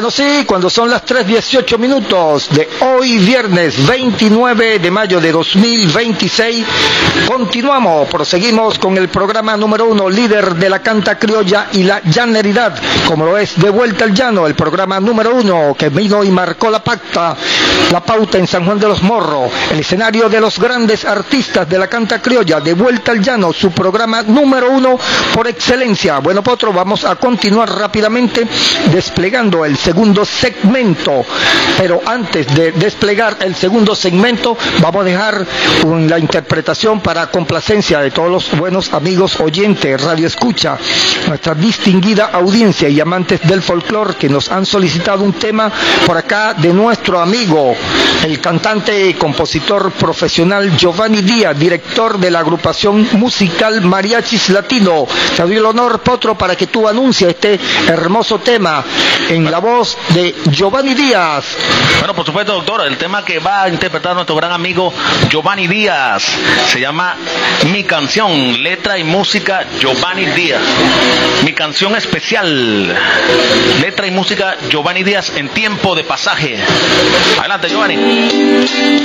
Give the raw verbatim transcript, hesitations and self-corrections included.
Bueno, sí, cuando son las tres dieciocho minutos de hoy, viernes veintinueve de mayo de dos mil veintiséis, continuamos, proseguimos con el programa número uno, líder de la canta criolla y la llaneridad, como lo es De Vuelta al Llano, el programa número uno que vino y marcó la pauta, la pauta en San Juan de los Morros, el escenario de los grandes artistas de la canta criolla, De Vuelta al Llano, su programa número uno por excelencia. Bueno, Potro, vamos a continuar rápidamente desplegando el segundo segmento, pero antes de desplegar el segundo segmento vamos a dejar un, la interpretación para complacencia de todos los buenos amigos oyentes, radio escucha, nuestra distinguida audiencia y amantes del folclore que nos han solicitado un tema por acá de nuestro amigo, el cantante y compositor profesional Giovanni Díaz, director de la agrupación musical Mariachis Latino. Te doy el honor, Potro, para que tú anuncies este hermoso tema en la voz de Giovanni Díaz. Bueno, por supuesto, doctor, el tema que va a interpretar nuestro gran amigo Giovanni Díaz se llama Mi Canción, letra y música Giovanni Díaz. Mi canción especial, letra y música Giovanni Díaz en tiempo de pasaje. Adelante, Giovanni.